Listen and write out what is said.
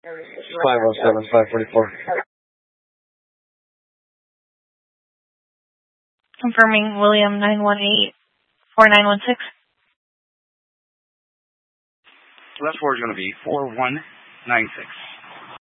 507, 544. Confirming William 918-4916. Left 4 is going to be 4196.